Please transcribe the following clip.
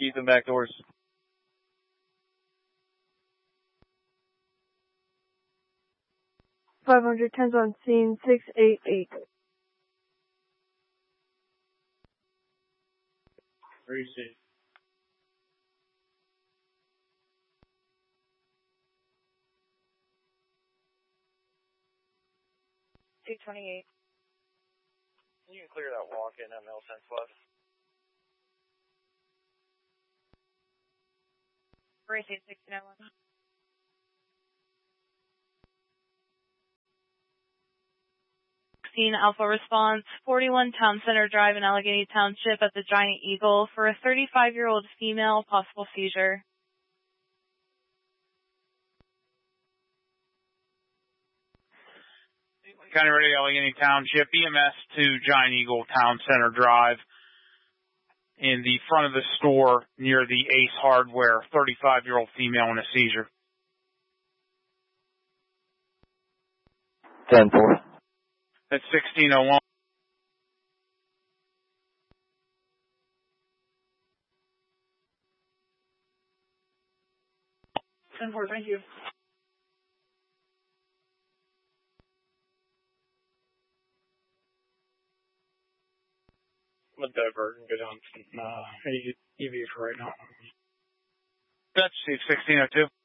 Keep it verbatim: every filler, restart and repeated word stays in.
Keys and back doors. five hundred tens on scene, six eight eight. Receive. two twenty-eight. You can clear that walk-in at Millicent's left. Receive sixteen oh one. sixteen Alpha response, forty-one Town Center Drive in Allegheny Township at the Giant Eagle for a thirty-five-year-old female, possible seizure. County Ready, Allegheny Township, E M S to Giant Eagle Town Center Drive in the front of the store near the Ace Hardware, thirty-five-year-old female in a seizure. ten four. That's sixteen oh one. ten four, thank you. I'm gonna divert and go down to uh, E V for right now. That's sixteen oh two.